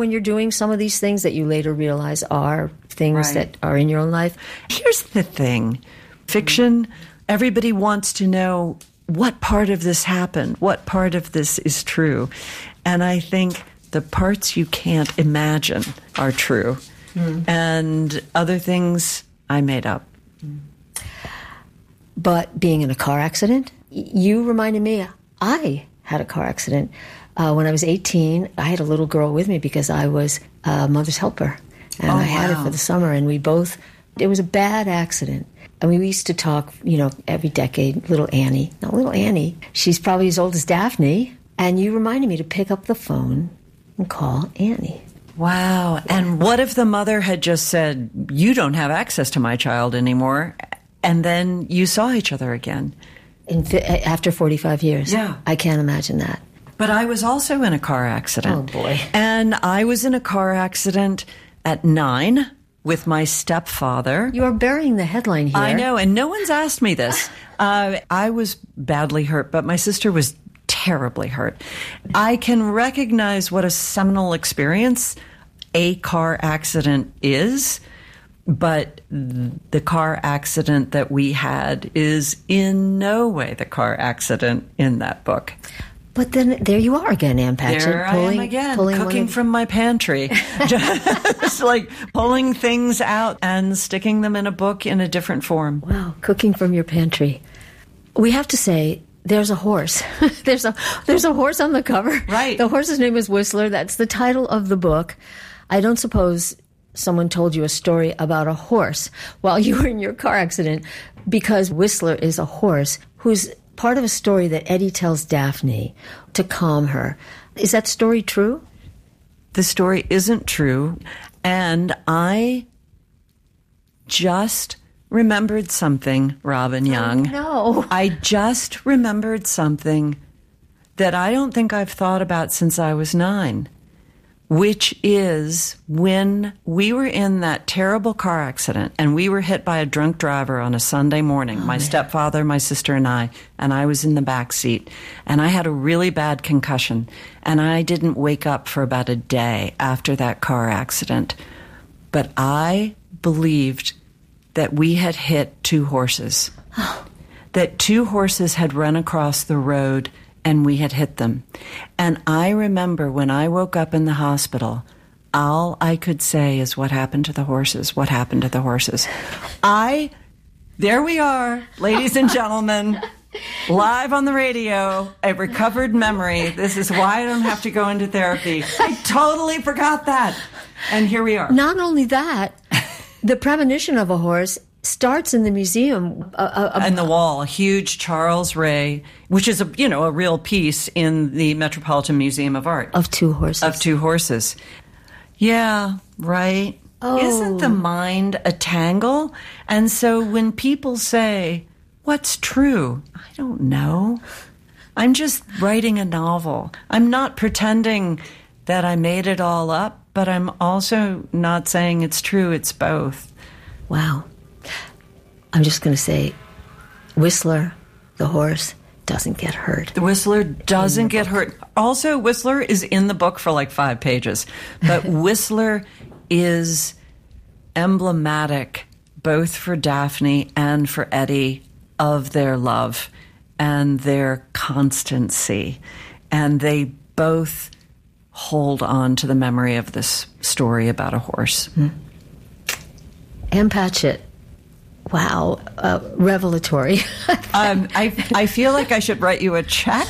when you're doing some of these things that you later realize are things that are in your own life? Here's the thing. Fiction, everybody wants to know what part of this happened, what part of this is true. And I think the parts you can't imagine are true. And other things I made up. But being in a car accident, you reminded me, I had a car accident. When I was 18, I had a little girl with me because I was a mother's helper. And I had her for the summer, and it was a bad accident. And we used to talk, every decade, little Annie, she's probably as old as Daphne. And you reminded me to pick up the phone and call Annie. Wow. And what if the mother had just said, you don't have access to my child anymore, and then you saw each other again? After 45 years. Yeah. I can't imagine that. But I was also in a car accident. Oh, boy. And I was in a car accident at 9 with my stepfather. You are burying the headline here. I know, and no one's asked me this. I was badly hurt, but my sister was terribly hurt. I can recognize what a seminal experience a car accident is, but the car accident that we had is in no way the car accident in that book. But then there you are again, Ann Patchett. There I am again, cooking from my pantry. Just like pulling things out and sticking them in a book in a different form. Wow, cooking from your pantry. We have to say, there's a horse. There's a horse on the cover. Right. The horse's name is Whistler. That's the title of the book. I don't suppose someone told you a story about a horse while you were in your car accident, because Whistler is a horse who's part of a story that Eddie tells Daphne to calm her. Is that story true? The story isn't true, and I just remembered something, Robin Young. Oh, no. I just remembered something that I don't think I've thought about since I was 9, which is when we were in that terrible car accident and we were hit by a drunk driver on a Sunday morning, my stepfather, my sister, and I was in the back seat, and I had a really bad concussion, and I didn't wake up for about a day after that car accident. But I believed that we had hit 2 horses, that 2 horses had run across the road and we had hit them. And I remember when I woke up in the hospital, all I could say is, what happened to the horses? What happened to the horses? There we are, ladies and gentlemen, live on the radio, a recovered memory. This is why I don't have to go into therapy. I totally forgot that. And here we are. Not only that, the premonition of a horse starts in the museum. On the wall, a huge Charles Ray, which is a real piece in the Metropolitan Museum of Art. Of 2 horses. Of 2 horses. Yeah, right. Oh. Isn't the mind a tangle? And so when people say, what's true? I don't know. I'm just writing a novel. I'm not pretending that I made it all up, but I'm also not saying it's true. It's both. Wow. I'm just going to say, Whistler, the horse, doesn't get hurt. The Whistler doesn't get hurt. Also, Whistler is in the book for like 5 pages. But Whistler is emblematic both for Daphne and for Eddie of their love and their constancy. And they both hold on to the memory of this story about a horse. Ann Patchett. Wow, revelatory. I feel like I should write you a check.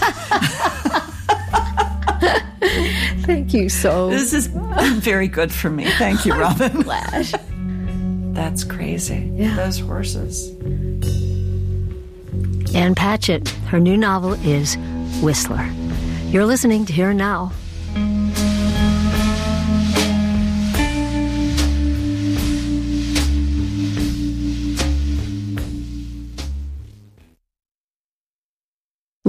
Thank you so. This has been very good for me. Thank you, Robin. I'm glad. That's crazy. Yeah. Those horses. Ann Patchett, her new novel is Whistler. You're listening to Here and Now.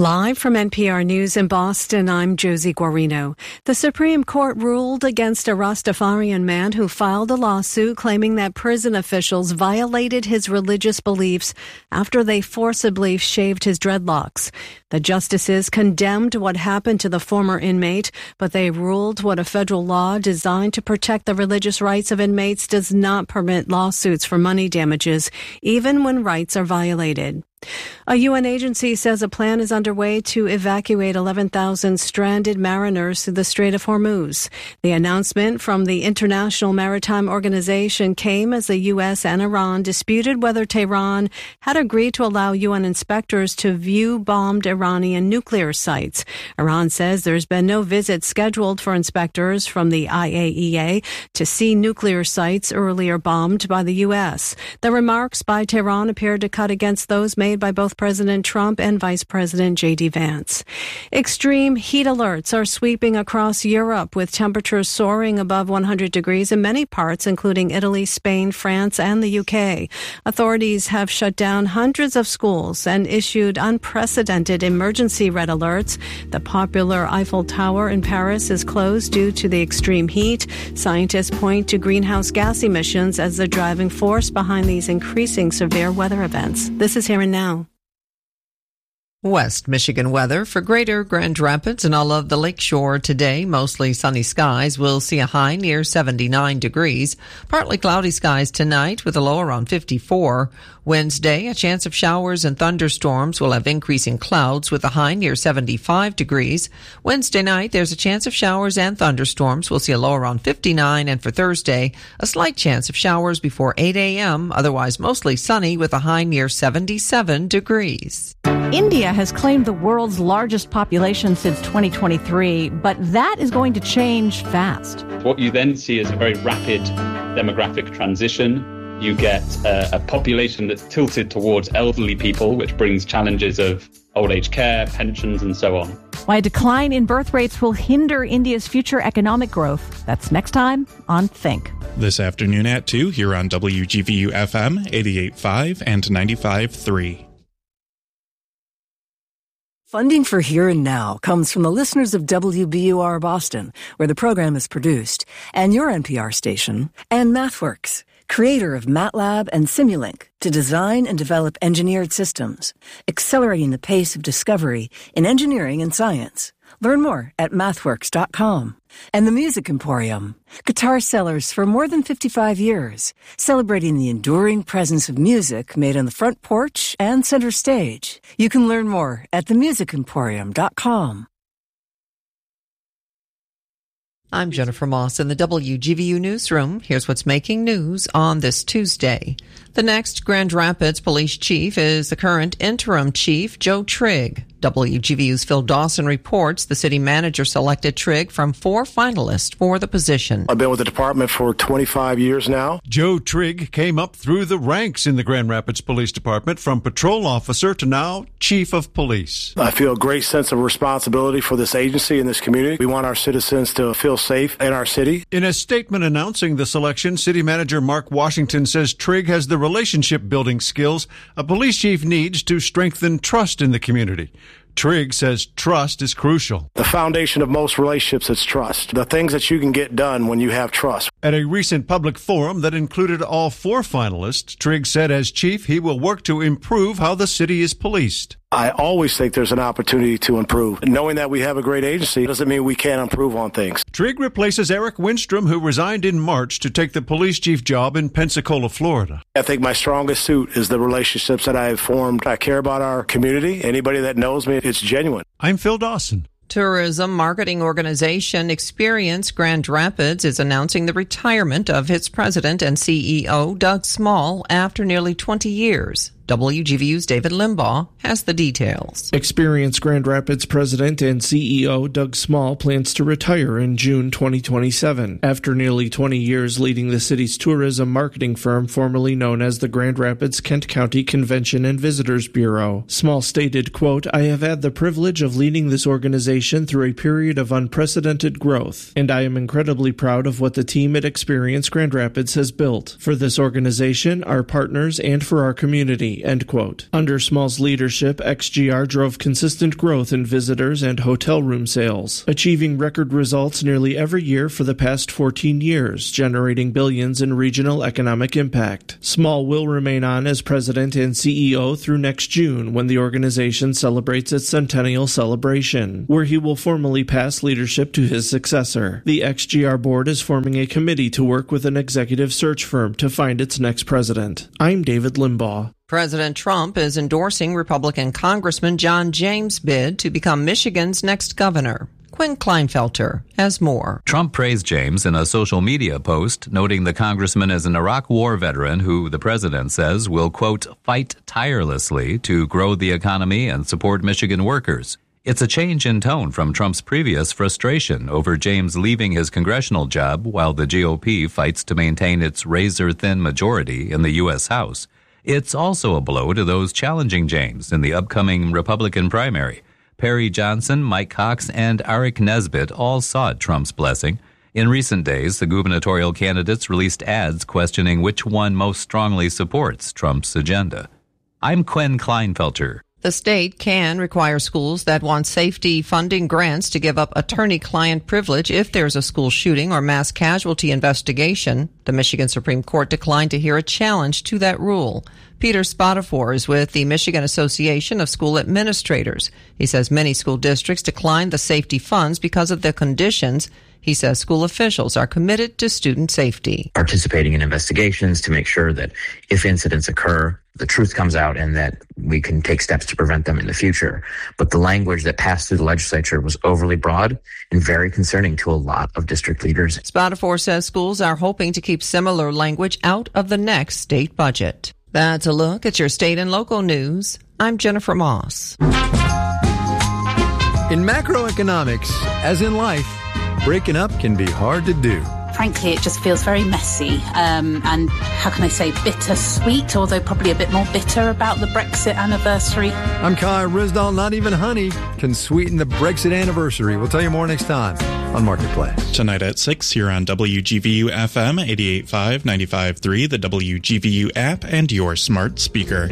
Live from NPR News in Boston, I'm Josie Guarino. The Supreme Court ruled against a Rastafarian man who filed a lawsuit claiming that prison officials violated his religious beliefs after they forcibly shaved his dreadlocks. The justices condemned what happened to the former inmate, but they ruled what a federal law designed to protect the religious rights of inmates does not permit lawsuits for money damages, even when rights are violated. A UN agency says a plan is underway to evacuate 11,000 stranded mariners through the Strait of Hormuz. The announcement from the International Maritime Organization came as the U.S. and Iran disputed whether Tehran had agreed to allow UN inspectors to view bombed Iranian nuclear sites. Iran says there's been no visit scheduled for inspectors from the IAEA to see nuclear sites earlier bombed by the U.S. The remarks by Tehran appeared to cut against those made by both President Trump and Vice President J.D. Vance. Extreme heat alerts are sweeping across Europe, with temperatures soaring above 100 degrees in many parts, including Italy, Spain, France, and the UK. Authorities have shut down hundreds of schools and issued unprecedented emergency red alerts. The popular Eiffel Tower in Paris is closed due to the extreme heat. Scientists point to greenhouse gas emissions as the driving force behind these increasing severe weather events. This is Here and Now. West Michigan weather for greater Grand Rapids and all of the lakeshore today. Mostly sunny skies. We'll see a high near 79 degrees. Partly cloudy skies tonight with a low around 54. Wednesday, a chance of showers and thunderstorms. We'll have increasing clouds with a high near 75 degrees. Wednesday night, there's a chance of showers and thunderstorms. We'll see a low around 59. And for Thursday, a slight chance of showers before 8 a.m. Otherwise, mostly sunny with a high near 77 degrees. India has claimed the world's largest population since 2023, but that is going to change fast. What you then see is a very rapid demographic transition. You get a population that's tilted towards elderly people, which brings challenges of old age care, pensions, and so on. Why a decline in birth rates will hinder India's future economic growth. That's next time on Think. This afternoon at 2 here on WGVU FM 88.5 and 95.3. Funding for Here and Now comes from the listeners of WBUR Boston, where the program is produced, and your NPR station, and MathWorks, creator of MATLAB and Simulink, to design and develop engineered systems, accelerating the pace of discovery in engineering and science. Learn more at mathworks.com. And the Music Emporium, guitar sellers for more than 55 years, celebrating the enduring presence of music made on the front porch and center stage. You can learn more at themusicemporium.com. I'm Jennifer Moss in the WGVU newsroom. Here's what's making news on this Tuesday. The next Grand Rapids police chief is the current interim chief, Joe Trigg. WGVU's Phil Dawson reports the city manager selected Trigg from 4 finalists for the position. I've been with the department for 25 years now. Joe Trigg came up through the ranks in the Grand Rapids Police Department from patrol officer to now chief of police. I feel a great sense of responsibility for this agency and this community. We want our citizens to feel safe in our city. In a statement announcing the selection, City Manager Mark Washington says Trigg has the relationship building skills a police chief needs to strengthen trust in the community. Trigg says trust is crucial. The foundation of most relationships is trust. The things that you can get done when you have trust. At a recent public forum that included all 4 finalists, Trigg said as chief he will work to improve how the city is policed. I always think there's an opportunity to improve. Knowing that we have a great agency doesn't mean we can't improve on things. Trigg replaces Eric Winstrom, who resigned in March to take the police chief job in Pensacola, Florida. I think my strongest suit is the relationships that I have formed. I care about our community. Anybody that knows me, it's genuine. I'm Phil Dawson. Tourism marketing organization Experience Grand Rapids is announcing the retirement of its president and CEO, Doug Small, after nearly 20 years. WGVU's David Limbaugh has the details. Experience Grand Rapids President and CEO Doug Small plans to retire in June 2027 after nearly 20 years leading the city's tourism marketing firm formerly known as the Grand Rapids Kent County Convention and Visitors Bureau. Small stated, quote, "I have had the privilege of leading this organization through a period of unprecedented growth, and I am incredibly proud of what the team at Experience Grand Rapids has built for this organization, our partners, and for our community. economy, end quote. Under Small's leadership, XGR drove consistent growth in visitors and hotel room sales, achieving record results nearly every year for the past 14 years, generating billions in regional economic impact. Small will remain on as president and CEO through next June, when the organization celebrates its centennial celebration, where he will formally pass leadership to his successor. The XGR board is forming a committee to work with an executive search firm to find its next president. I'm David Limbaugh. President Trump is endorsing Republican Congressman John James' bid to become Michigan's next governor. Quinn Kleinfelter has more. Trump praised James in a social media post, noting the congressman as an Iraq war veteran who the president says will, quote, fight tirelessly to grow the economy and support Michigan workers. It's a change in tone from Trump's previous frustration over James leaving his congressional job while the GOP fights to maintain its razor-thin majority in the U.S. House. It's also a blow to those challenging James in the upcoming Republican primary. Perry Johnson, Mike Cox, and Eric Nesbitt all sought Trump's blessing. In recent days, the gubernatorial candidates released ads questioning which one most strongly supports Trump's agenda. I'm Quinn Kleinfelter. The state can require schools that want safety funding grants to give up attorney-client privilege if there's a school shooting or mass casualty investigation. The Michigan Supreme Court declined to hear a challenge to that rule. Peter Spatafor is with the Michigan Association of School Administrators. He says many school districts declined the safety funds because of the conditions. He says school officials are committed to student safety. Participating in investigations to make sure that if incidents occur, the truth comes out and that we can take steps to prevent them in the future. But the language that passed through the legislature was overly broad and very concerning to a lot of district leaders. Spatafor says schools are hoping to keep similar language out of the next state budget. That's a look at your state and local news. I'm Jennifer Moss. In macroeconomics, as in life, breaking up can be hard to do. Frankly, it just feels very messy and, how can I say, bittersweet, although probably a bit more bitter about the Brexit anniversary. I'm Kai Rizdal. Not even honey can sweeten the Brexit anniversary. We'll tell you more next time on Marketplace. Tonight at 6 here on WGVU FM 88.5, 95.3, the WGVU app, and your smart speaker.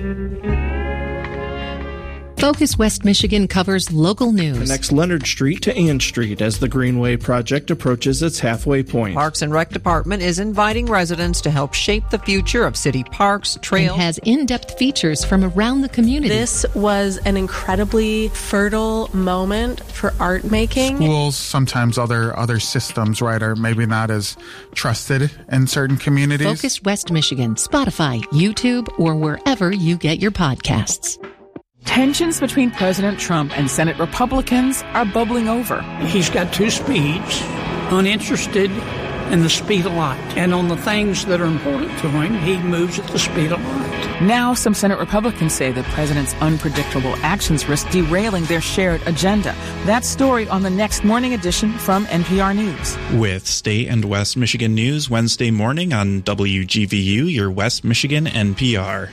Focus West Michigan covers local news. Connects Leonard Street to Ann Street as the Greenway project approaches its halfway point. Parks and Rec Department is inviting residents to help shape the future of city parks, trails. And has in-depth features from around the community. This was an incredibly fertile moment for art making. Schools, sometimes other systems, right, are maybe not as trusted in certain communities. Focus West Michigan, Spotify, YouTube, or wherever you get your podcasts. Tensions between President Trump and Senate Republicans are bubbling over. He's got two speeds, uninterested in the speed of light. And on the things that are important to him, he moves at the speed of light. Now, some Senate Republicans say the president's unpredictable actions risk derailing their shared agenda. That story on the next morning edition from NPR News. With State and West Michigan News Wednesday morning on WGVU, your West Michigan NPR.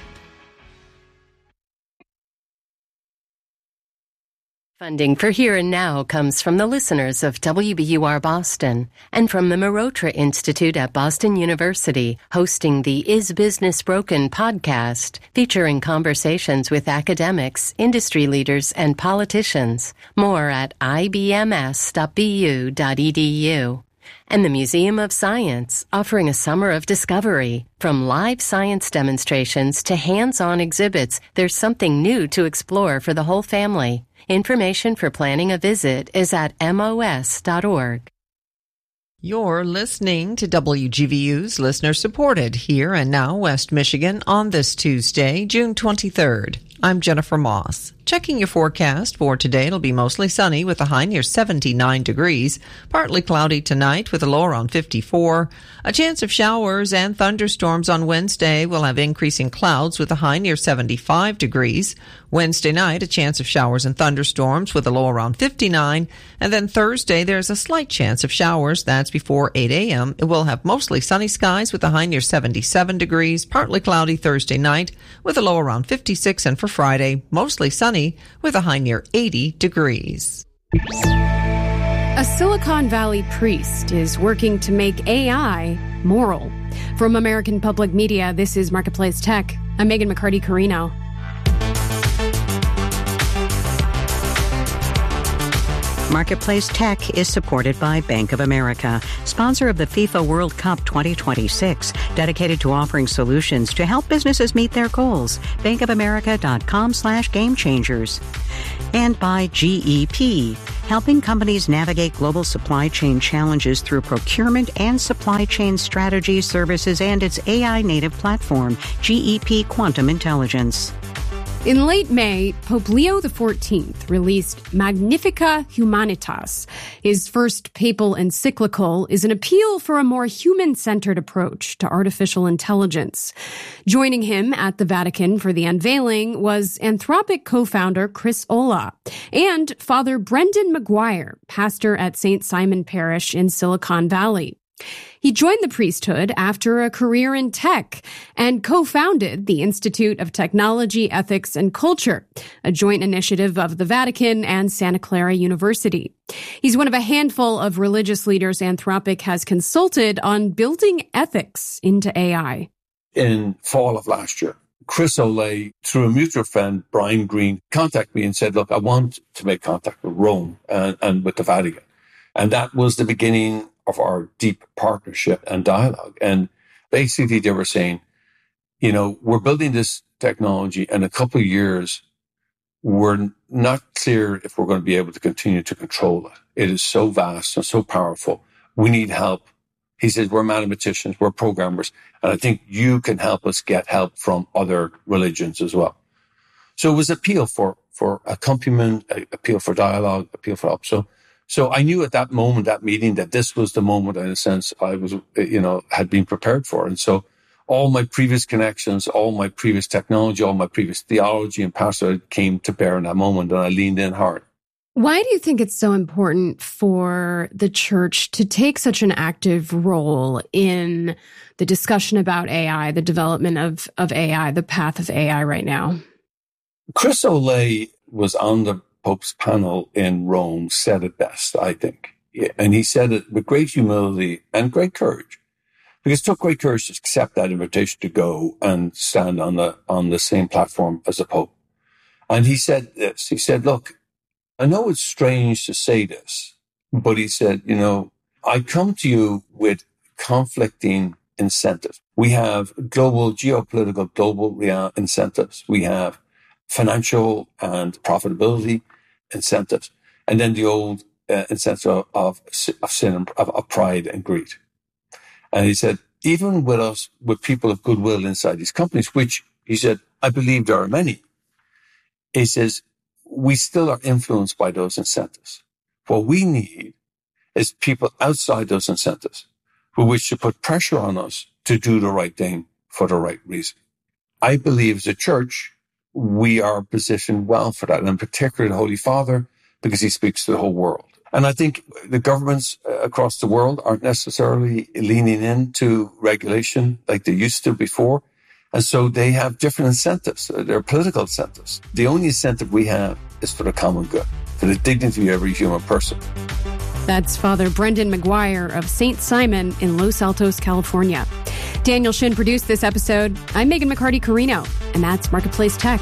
Funding for Here and Now comes from the listeners of WBUR Boston and from the Marotra Institute at Boston University, hosting the Is Business Broken podcast, featuring conversations with academics, industry leaders, and politicians. More at ibms.bu.edu. And the Museum of Science, offering a summer of discovery. From live science demonstrations to hands-on exhibits, there's something new to explore for the whole family. Information for planning a visit is at mos.org. You're listening to WGVU's listener-supported Here and Now West Michigan on this Tuesday, June 23rd. I'm Jennifer Moss. Checking your forecast for today, it'll be mostly sunny with a high near 79 degrees. Partly cloudy tonight with a low around 54. A chance of showers and thunderstorms on Wednesday. We'll have increasing clouds with a high near 75 degrees. Wednesday night, a chance of showers and thunderstorms with a low around 59. And then Thursday, there's a slight chance of showers. That's before 8 a.m. It will have mostly sunny skies with a high near 77 degrees. Partly cloudy Thursday night with a low around 56. And for Friday, mostly sunny with a high near 80 degrees. A Silicon Valley priest is working to make AI moral. From American Public Media, this is Marketplace Tech. I'm Megan McCarty-Carino. Marketplace Tech is supported by Bank of America, sponsor of the FIFA World Cup 2026, dedicated to offering solutions to help businesses meet their goals. bankofamerica.com/gamechangers. And by GEP, helping companies navigate global supply chain challenges through procurement and supply chain strategy services and its AI-native platform, GEP Quantum Intelligence. In late May, Pope Leo XIV released Magnificat Humanitas. His first papal encyclical is an appeal for a more human-centered approach to artificial intelligence. Joining him at the Vatican for the unveiling was Anthropic co-founder Chris Olah and Father Brendan McGuire, pastor at St. Simon Parish in Silicon Valley. He joined the priesthood after a career in tech and co-founded the Institute of Technology, Ethics, and Culture, a joint initiative of the Vatican and Santa Clara University. He's one of a handful of religious leaders Anthropic has consulted on building ethics into AI. In fall of last year, Chris Olah, through a mutual friend, Brian Green, contacted me and said, look, I want to make contact with Rome and with the Vatican. And that was the beginning of our deep partnership and dialogue. And basically they were saying, you know, we're building this technology in a couple of years. We're not clear if we're going to be able to continue to control it. It is so vast and so powerful. We need help. He says, we're mathematicians, we're programmers, and I think you can help us get help from other religions as well. So it was appeal for accompaniment, appeal for dialogue, appeal for help. So I knew at that moment, that meeting, that this was the moment, in a sense, I was, had been prepared for. And so all my previous connections, all my previous technology, all my previous theology and pastorate came to bear in that moment, and I leaned in hard. Why do you think it's so important for the church to take such an active role in the discussion about AI, the development of AI, the path of AI right now? Chris Olah was on the Pope's panel in Rome, said it best, I think. And he said it with great humility and great courage, because it took great courage to accept that invitation to go and stand on the same platform as the Pope. And he said this, he said, look, I know it's strange to say this, but he said, I come to you with conflicting incentives. We have geopolitical global incentives. We have financial and profitability incentives, and then the old incentive of sin, of pride and greed. And he said, even with people of goodwill inside these companies, which he said, I believe there are many, he says, we still are influenced by those incentives. What we need is people outside those incentives who wish to put pressure on us to do the right thing for the right reason. I believe as a church, we are positioned well for that, and particularly the Holy Father, because he speaks to the whole world. And I think the governments across the world aren't necessarily leaning into regulation like they used to before. And so they have different incentives. They're political incentives. The only incentive we have is for the common good, for the dignity of every human person. That's Father Brendan McGuire of St. Simon in Los Altos, California. Daniel Shin produced this episode. I'm Megan McCarty-Carino, and that's Marketplace Tech.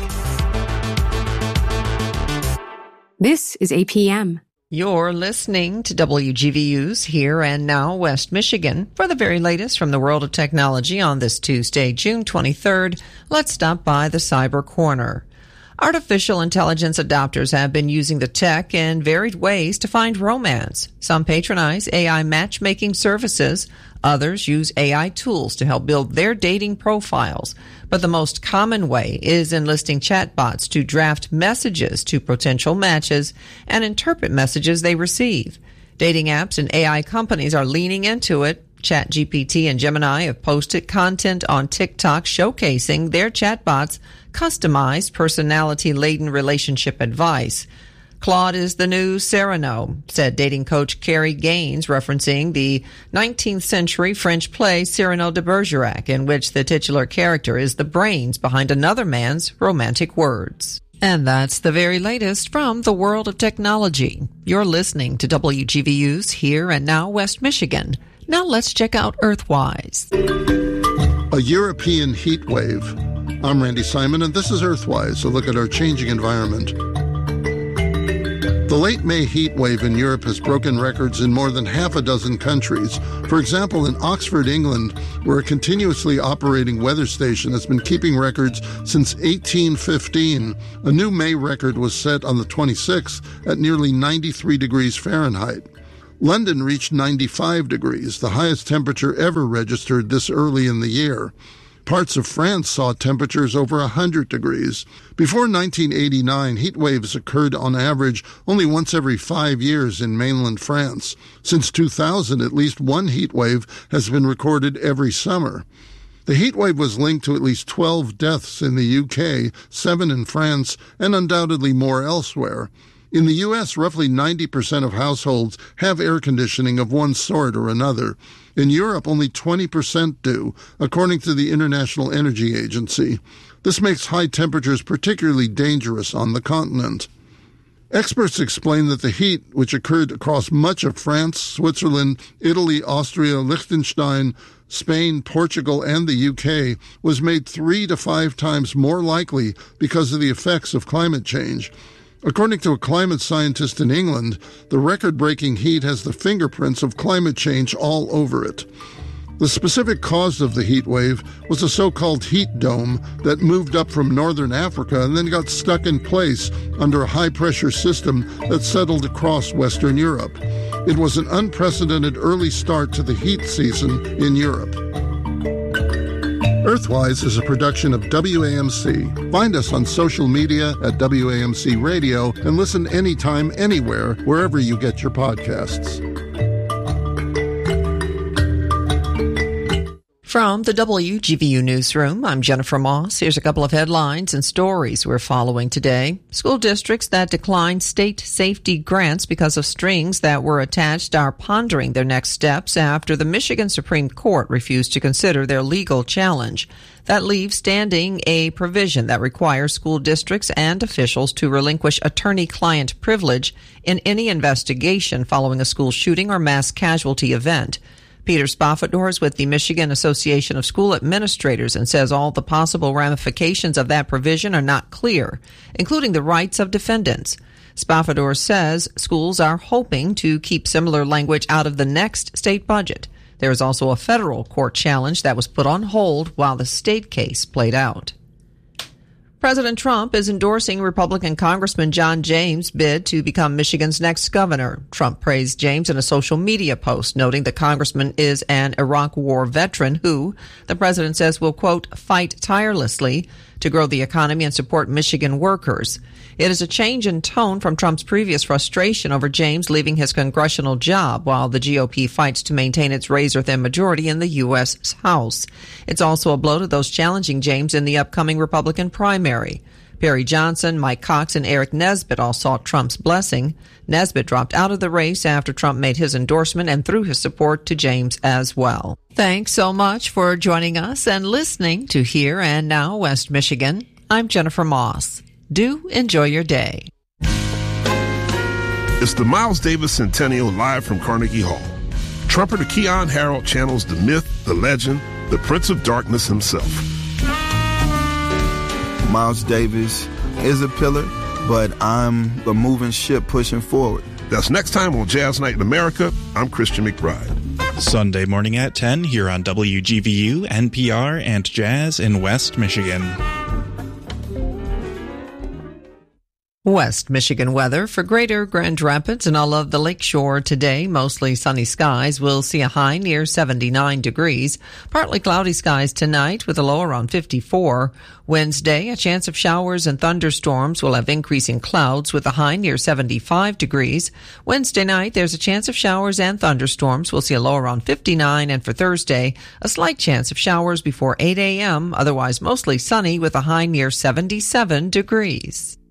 This is APM. You're listening to WGVU's Here and Now West Michigan. For the very latest from the world of technology on this Tuesday, June 23rd, let's stop by the Cyber Corner. Artificial intelligence adopters have been using the tech in varied ways to find romance. Some patronize AI matchmaking services. Others use AI tools to help build their dating profiles. But the most common way is enlisting chatbots to draft messages to potential matches and interpret messages they receive. Dating apps and AI companies are leaning into it. ChatGPT and Gemini have posted content on TikTok showcasing their chatbots' customized personality-laden relationship advice. Claude is the new Cyrano, said dating coach Carrie Gaines, referencing the 19th century French play Cyrano de Bergerac, in which the titular character is the brains behind another man's romantic words. And that's the very latest from the world of technology. You're listening to WGVU's Here and Now West Michigan. Now let's check out Earthwise. A European heat wave. I'm Randy Simon, and this is Earthwise, a look at our changing environment. The late May heat wave in Europe has broken records in more than half a dozen countries. For example, in Oxford, England, where a continuously operating weather station has been keeping records since 1815, a new May record was set on the 26th at nearly 93 degrees Fahrenheit. London reached 95 degrees, the highest temperature ever registered this early in the year. Parts of France saw temperatures over 100 degrees. Before 1989, heat waves occurred on average only once every 5 years in mainland France. Since 2000, at least one heat wave has been recorded every summer. The heat wave was linked to at least 12 deaths in the UK, 7 in France, and undoubtedly more elsewhere. In the U.S., roughly 90% of households have air conditioning of one sort or another. In Europe, only 20% do, according to the International Energy Agency. This makes high temperatures particularly dangerous on the continent. Experts explain that the heat, which occurred across much of France, Switzerland, Italy, Austria, Liechtenstein, Spain, Portugal, and the UK, was made 3 to 5 times more likely because of the effects of climate change. According to a climate scientist in England, the record-breaking heat has the fingerprints of climate change all over it. The specific cause of the heat wave was a so-called heat dome that moved up from northern Africa and then got stuck in place under a high-pressure system that settled across Western Europe. It was an unprecedented early start to the heat season in Europe. Earthwise is a production of WAMC. Find us on social media at WAMC Radio and listen anytime, anywhere, wherever you get your podcasts. From the WGVU Newsroom, I'm Jennifer Moss. Here's a couple of headlines and stories we're following today. School districts that declined state safety grants because of strings that were attached are pondering their next steps after the Michigan Supreme Court refused to consider their legal challenge. That leaves standing a provision that requires school districts and officials to relinquish attorney-client privilege in any investigation following a school shooting or mass casualty event. Peter Spoffordor is with the Michigan Association of School Administrators and says all the possible ramifications of that provision are not clear, including the rights of defendants. Spoffordor says schools are hoping to keep similar language out of the next state budget. There is also a federal court challenge that was put on hold while the state case played out. President Trump is endorsing Republican Congressman John James' bid to become Michigan's next governor. Trump praised James in a social media post, noting the congressman is an Iraq War veteran who, the president says, will, quote, fight tirelessly to grow the economy and support Michigan workers. It is a change in tone from Trump's previous frustration over James leaving his congressional job while the GOP fights to maintain its razor-thin majority in the U.S. House. It's also a blow to those challenging James in the upcoming Republican primary. Perry Johnson, Mike Cox, and Eric Nesbitt all sought Trump's blessing. Nesbitt dropped out of the race after Trump made his endorsement and threw his support to James as well. Thanks so much for joining us and listening to Here and Now West Michigan. I'm Jennifer Moss. Do enjoy your day. It's the Miles Davis Centennial live from Carnegie Hall. Trumpeter Keon Harrold channels the myth, the legend, the Prince of Darkness himself. Miles Davis is a pillar, but I'm a moving ship pushing forward. That's next time on Jazz Night in America. I'm Christian McBride. Sunday morning at 10 here on WGVU, NPR, and Jazz in West Michigan. West Michigan weather for Greater Grand Rapids and all of the lakeshore today. Mostly sunny skies. We'll see a high near 79 degrees. Partly cloudy skies tonight with a low around 54. Wednesday, a chance of showers and thunderstorms. We'll have increasing clouds with a high near 75 degrees. Wednesday night, there's a chance of showers and thunderstorms. We'll see a low around 59. And for Thursday, a slight chance of showers before 8 a.m. Otherwise, mostly sunny with a high near 77 degrees.